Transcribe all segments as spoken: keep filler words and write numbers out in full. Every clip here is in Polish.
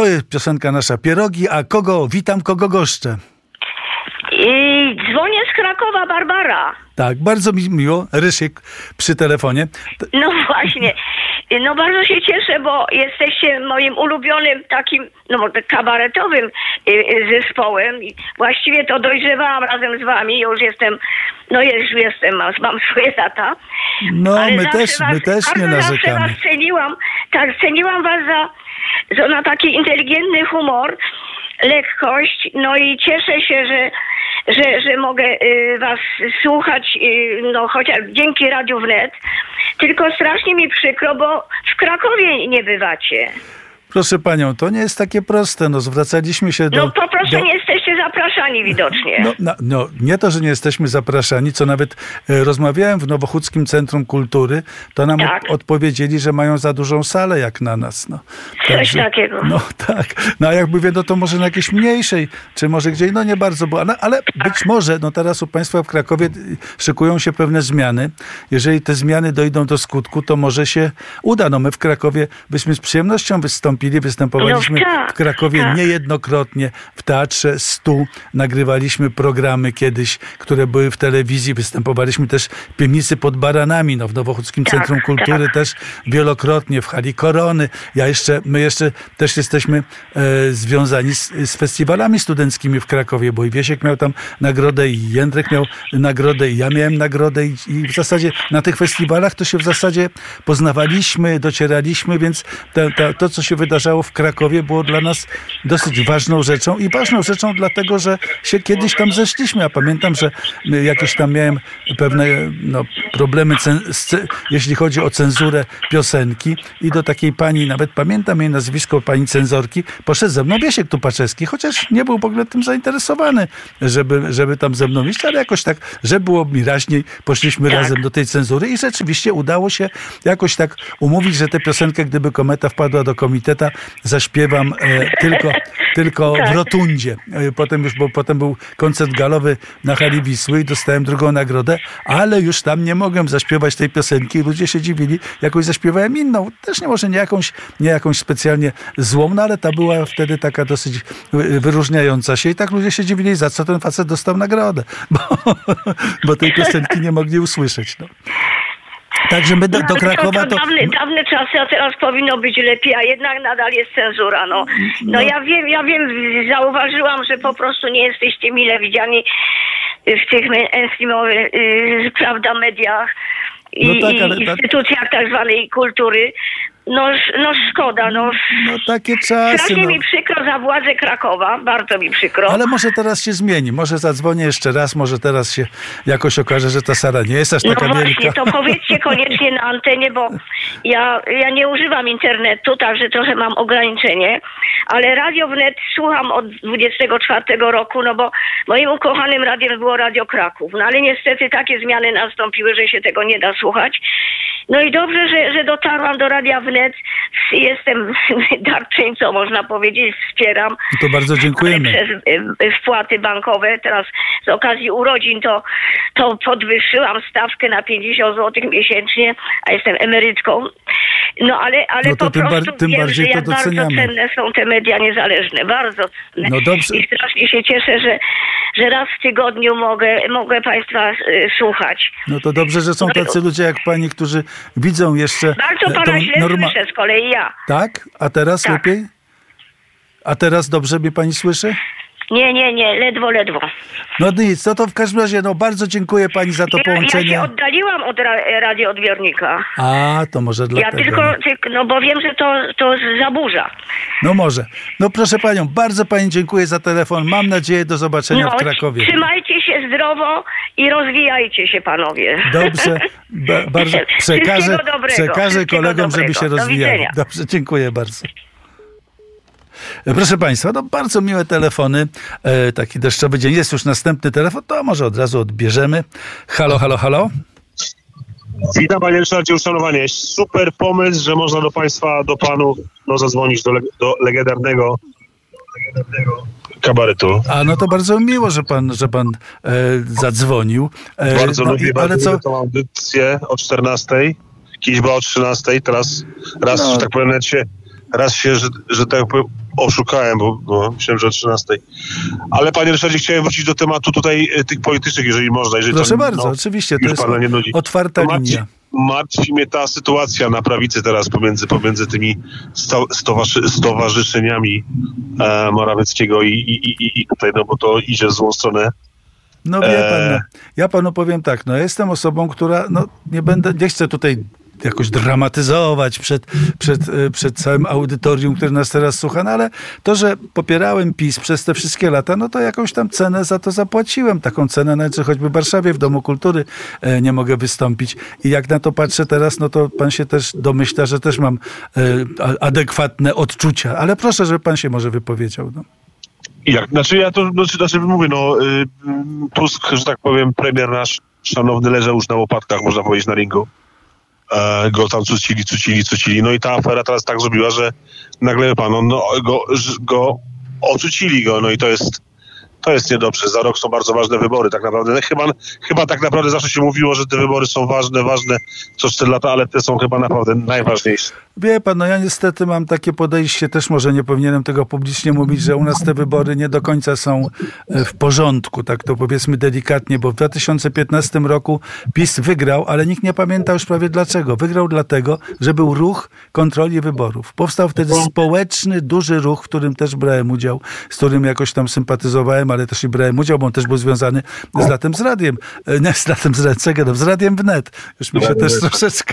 jest piosenka nasza Pierogi, a kogo witam, kogo goszczę? I dzwonię z Krakowa, Barbara. Tak, bardzo mi miło. Rysiek przy telefonie. No właśnie. No bardzo się cieszę, bo jesteście moim ulubionym takim, no może kabaretowym zespołem. I właściwie to dojrzewałam razem z wami. Już jestem, no już jestem, mam, mam swoje lata. No ale my też, was, my też nie narzekamy. Was ceniłam, tak, ceniłam was za, za na taki inteligentny humor, lekkość. No i cieszę się, że Że, że mogę y, was słuchać, y, no chociaż dzięki Radiu Wnet. Tylko strasznie mi przykro, bo w Krakowie nie bywacie. Proszę panią, to nie jest takie proste. No zwracaliśmy się do... No po prostu do... nie jesteście zapraszani widocznie. No, no, no nie to, że nie jesteśmy zapraszani, co nawet e, rozmawiałem w Nowochódzkim Centrum Kultury, to nam tak. od, odpowiedzieli, że mają za dużą salę jak na nas. No. Coś Także, takiego. No tak. No a jak mówię, no to może na jakiejś mniejszej, czy może gdzieś, no nie bardzo było, ale, ale być może, no teraz u państwa w Krakowie szykują się pewne zmiany. Jeżeli te zmiany dojdą do skutku, to może się uda. No my w Krakowie byśmy z przyjemnością wystąpili, występowaliśmy no, tak, w Krakowie tak. niejednokrotnie w Teatrze Stu, nagrywaliśmy programy kiedyś, które były w telewizji, występowaliśmy też w Piwnicy pod Baranami, no w Nowochódzkim tak, Centrum Kultury tak. też wielokrotnie, w Hali Korony. Ja jeszcze, my jeszcze też jesteśmy e, związani z, z festiwalami studenckimi w Krakowie, bo i Wiesiek miał tam nagrodę, i Jędrek miał nagrodę, i ja miałem nagrodę, i, i w zasadzie na tych festiwalach to się w zasadzie poznawaliśmy, docieraliśmy, więc to, to, to co się wydarzało w Krakowie, było dla nas dosyć ważną rzeczą i ważną rzeczą dlatego, że się kiedyś tam zeszliśmy. Ja pamiętam, że jakieś tam miałem pewne no, problemy, cen- jeśli chodzi o cenzurę piosenki i do takiej pani, nawet pamiętam jej nazwisko, pani cenzorki, poszedł ze mną Wiesiek Tupaczewski, chociaż nie był w ogóle tym zainteresowany, żeby, żeby tam ze mną iść, ale jakoś tak, że było mi raźniej, poszliśmy tak. razem do tej cenzury i rzeczywiście udało się jakoś tak umówić, że tę piosenkę, gdyby kometa wpadła do komiteta, zaśpiewam e, tylko, tylko tak. w Rotundzie. E, potem już, bo potem był koncert galowy na hali Wisły i dostałem drugą nagrodę, ale już tam nie mogłem zaśpiewać tej piosenki. Ludzie się dziwili, jakoś zaśpiewałem inną. Też nie może nie jakąś, nie jakąś specjalnie złą, no ale ta była wtedy taka dosyć wyróżniająca się i tak ludzie się dziwili, za co ten facet dostał nagrodę, bo, bo tej piosenki nie mogli usłyszeć. No. Także my do, do Krakowa to... to dawne, dawne czasy, a teraz powinno być lepiej, a jednak nadal jest cenzura. No, no, no ja wiem, ja wiem, zauważyłam, że po prostu nie jesteście mile widziani w tych mainstreamowych, yy, prawda, mediach i, no tak, ale, i instytucjach tak zwanej kultury. No, no szkoda, no. No takie czasy. Strasznie no. mi przykro za władzę Krakowa, bardzo mi przykro. Ale może teraz się zmieni, może zadzwonię jeszcze raz, może teraz się jakoś okaże, że ta sala nie jest aż taka no wielka. No właśnie, to powiedzcie koniecznie na antenie, bo ja, ja nie używam internetu, także trochę mam ograniczenie, ale Radio Wnet słucham od dwudziestego czwartego roku, no bo moim ukochanym radiem było Radio Kraków, no ale niestety takie zmiany nastąpiły, że się tego nie da słuchać. No i dobrze, że, że dotarłam do Radia Wnet. Jestem darczyńcą, można powiedzieć, wspieram. I to bardzo dziękujemy. Przez wpłaty bankowe. Teraz z okazji urodzin to, to podwyższyłam stawkę na pięćdziesiąt złotych miesięcznie, a jestem emerytką. No ale, ale no to po tym prostu bar- tym wiem, bardziej że jak to bardzo doceniamy. cenne są te media niezależne. Bardzo cenne. No dobrze. I strasznie się cieszę, że, że raz w tygodniu mogę, mogę Państwa y, słuchać. No to dobrze, że są tacy ludzie jak pani, którzy widzą jeszcze... Bardzo pana źle norma- słyszę z kolei ja. Tak? A teraz tak. lepiej? A teraz dobrze mnie pani słyszy? Nie, nie, nie, ledwo, ledwo. No nic, no to w każdym razie, no bardzo dziękuję pani za to ja, połączenie. Ja się oddaliłam od ra- radioodbiornika. A, to może dlatego. Ja tylko, tylko, no bo wiem, że to, to zaburza. No może. No proszę panią, bardzo pani dziękuję za telefon. Mam nadzieję do zobaczenia no, w Krakowie. Trzymajcie się zdrowo i rozwijajcie się, panowie. Dobrze, ba- bardzo przekażę, dobrego, przekażę kolegom, dobrego. żeby się Do rozwijali. widzenia. Dobrze, dziękuję bardzo. Proszę państwa, no bardzo miłe telefony. E, taki deszczowy dzień. Jest już następny telefon, to może od razu odbierzemy. Halo, halo, halo. Witam panie Ryszardzie, uszanowanie. Super pomysł, że można do państwa, do panów no, zadzwonić do, leg- do legendarnego, legendarnego kabaretu. A no to bardzo miło, że pan, że pan e, zadzwonił. E, Bardzo no, lubię, i, bardzo ale co? lubię tą audycję o czternastej. Kiedyś była o trzynastej, teraz raz, No. że tak powiem, nawet się, raz się, że, że tak powiem, oszukałem, bo, bo myślałem, że o trzynastej. Ale panie Ryszardzie, chciałem wrócić do tematu tutaj e, tych politycznych, jeżeli można. Jeżeli Proszę to, bardzo, no, oczywiście, to jest pana nie nudzi. otwarta to martwi, linia. Martwi mnie ta sytuacja na prawicy teraz pomiędzy, pomiędzy tymi sto, stowarzy, stowarzyszeniami e, Morawieckiego i, i, i, i tutaj, no bo to idzie w złą stronę. No wie pan, no, ja panu powiem tak, no jestem osobą, która, no nie będę, nie chcę tutaj jakoś dramatyzować przed, przed, przed całym audytorium, które nas teraz słucha, no ale to, że popierałem PiS przez te wszystkie lata, no to jakąś tam cenę za to zapłaciłem. Taką cenę, nawet że choćby w Warszawie w Domu Kultury e, nie mogę wystąpić. I jak na to patrzę teraz, no to pan się też domyśla, że też mam e, adekwatne odczucia. Ale proszę, żeby pan się może wypowiedział. No. Jak? Znaczy ja to, znaczy, znaczy mówię, no y, Tusk, że tak powiem, premier nasz szanowny leżał już na łopatkach, można powiedzieć, na ringu. E, go tam cucili, cucili, cucili. No i ta afera teraz tak zrobiła, że nagle pan, no, no go, go ocucili go, no i to jest to jest niedobrze. Za rok są bardzo ważne wybory, tak naprawdę. No, chyba, chyba tak naprawdę zawsze się mówiło, że te wybory są ważne, ważne co cztery lata, ale te są chyba naprawdę najważniejsze. Wie pan, no ja niestety mam takie podejście, też może nie powinienem tego publicznie mówić, że u nas te wybory nie do końca są w porządku, tak to powiedzmy delikatnie, bo w dwa tysiące piętnastym roku PiS wygrał, ale nikt nie pamięta już prawie dlaczego. Wygrał dlatego, że był ruch kontroli wyborów. Powstał wtedy społeczny, duży ruch, w którym też brałem udział, z którym jakoś tam sympatyzowałem, ale też i brałem udział, bo on też był związany z latem z radiem. Nie, z latem z radiem, z radiem wnet. Już mi się też troszeczkę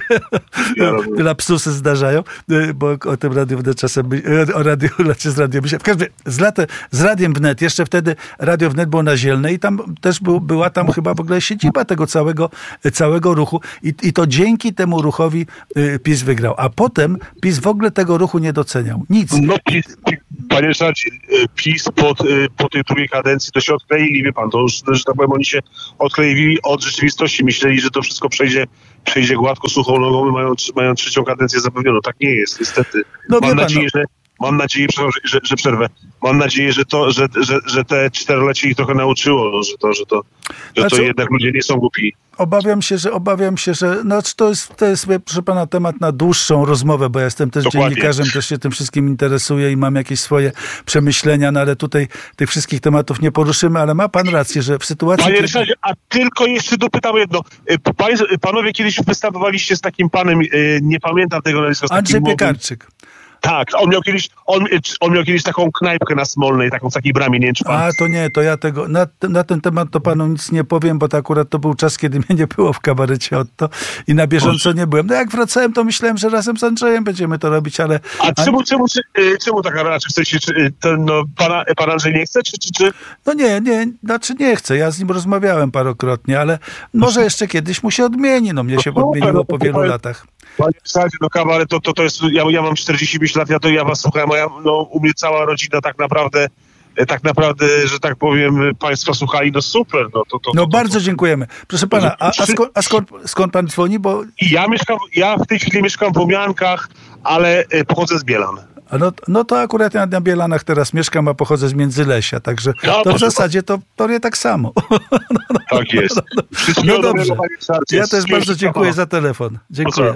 lapsusy zdarzają, bo o tym radiu wnet czasem, o radiu z radiem się. W każdym razie z, latem, z radiem wnet, jeszcze wtedy radio wnet było na Zielnej i tam też był, była tam chyba w ogóle siedziba tego całego, całego ruchu i, i to dzięki temu ruchowi PiS wygrał. A potem PiS w ogóle tego ruchu nie doceniał. Nic. No PiS, panie Ryszardzie, PiS pod, po tej drugiej kadencji to się odkleili, wie pan, to już, że tak powiem, oni się odkleili od rzeczywistości. Myśleli, że to wszystko przejdzie, przejdzie gładko, suchą nogą, mają, mają trzecią kadencję zapewnioną. Tak nie jest, niestety. No, mam, pan, nadzieję, no. że, mam nadzieję, że, że, że przerwę, mam nadzieję, że to, że, że, że te czterolecie ich trochę nauczyło, no, że to, że to, że znaczy, to jednak ludzie nie są głupi. Obawiam się, że obawiam się, że znaczy to jest, to jest, proszę pana, temat na dłuższą rozmowę, bo ja jestem też Dokładnie. dziennikarzem, też się tym wszystkim interesuję i mam jakieś swoje przemyślenia, no ale tutaj tych wszystkich tematów nie poruszymy, ale ma pan rację, że w sytuacji... Panie kiedy... Ryszardzie, a tylko jeszcze dopytam jedno. Pan, panowie kiedyś występowaliście z takim panem, nie pamiętam tego nazwiska. Andrzej Piekarczyk. Tak, on miał kiedyś, on, on miał kiedyś taką knajpkę na Smolnej, taką w takiej bramie, nie wiem, czy pan... A, to nie, to ja tego, na, na ten temat to panu nic nie powiem, bo to akurat to był czas, kiedy mnie nie było w kabarecie Otto i na bieżąco nie byłem. No jak wracałem, to myślałem, że razem z Andrzejem będziemy to robić, ale... A czemu, czemu, czy, czemu tak naprawdę, czy chcecie, czy ten, no, pana, pan Andrzej nie chce, czy, czy, czy... No nie, nie, znaczy nie chcę, ja z nim rozmawiałem parokrotnie, ale może jeszcze kiedyś mu się odmieni, no mnie się odmieniło po wielu latach. Panie Ryszardzie, no kabaret, to, to, to jest, ja, ja mam czterdzieści pięć lat, ja to ja was słucham, a ja, no, u mnie cała rodzina tak naprawdę, tak naprawdę, że tak powiem, państwa słuchali, no super. No, to, to, no to, bardzo to, dziękujemy. Proszę pana, a, a, skąd, a skąd, skąd pan dzwoni, bo... I ja mieszkam, ja w tej chwili mieszkam w Łomiankach, ale pochodzę z Bielan. No, no to akurat ja na Bielanach teraz mieszkam, a pochodzę z Międzylesia, także no, to w zasadzie to, to nie tak samo. No, no, tak jest. No, no dobrze. Ja też bardzo dziękuję za telefon. Dziękuję.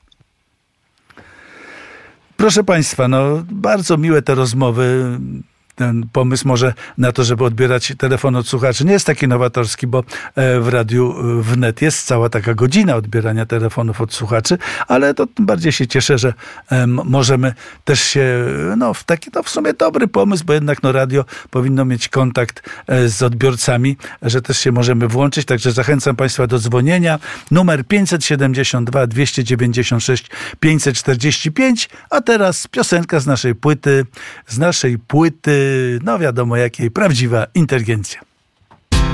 Proszę państwa, no bardzo miłe te rozmowy. Ten pomysł może na to, żeby odbierać telefon od słuchaczy nie jest taki nowatorski, bo w radiu wnet jest cała taka godzina odbierania telefonów od słuchaczy, ale to tym bardziej się cieszę, że um, możemy też się, no w taki, no w sumie dobry pomysł, bo jednak no radio powinno mieć kontakt z odbiorcami, że też się możemy włączyć, także zachęcam państwa do dzwonienia. Numer pięćset siedemdziesiąt dwa dwieście dziewięćdziesiąt sześć pięćset czterdzieści pięć, a teraz piosenka z naszej płyty, z naszej płyty no wiadomo jakiej, prawdziwa inteligencja.